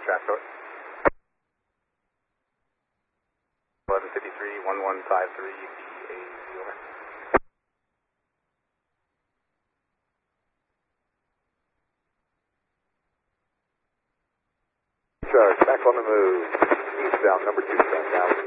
Traffic. 1153, 1153, BA, over. Charge, back on the move. Eastbound, number 2, southbound.